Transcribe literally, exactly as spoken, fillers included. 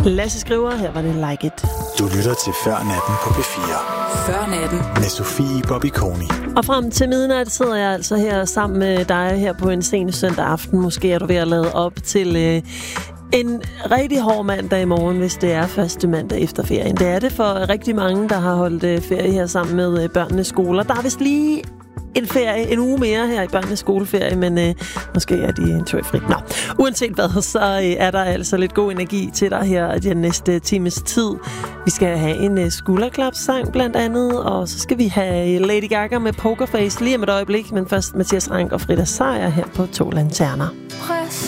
Lasse skriver, her var det Like It. Du lytter til Før Natten på P fire. Før Natten. Med Sofie Bobby-Koni. Og frem til midnat sidder jeg altså her sammen med dig her på en sen søndag aften. Måske er du ved at lade op til øh, en rigtig hård mandag i morgen, hvis det er første mandag efter ferien. Det er det for rigtig mange, der har holdt øh, ferie her sammen med øh, børnenes skoler. Der er vist lige en ferie, en uge mere her i børnenes skoleferie, men øh, måske er de en tur i fri. Nå, uanset hvad, så øh, er der altså lidt god energi til dig her den næste times tid. Vi skal have en øh, skulderklapssang blandt andet, og så skal vi have Lady Gaga med Pokerface lige om et øjeblik, men først Mathias Rank og Frida Sejer her på To Lanterner.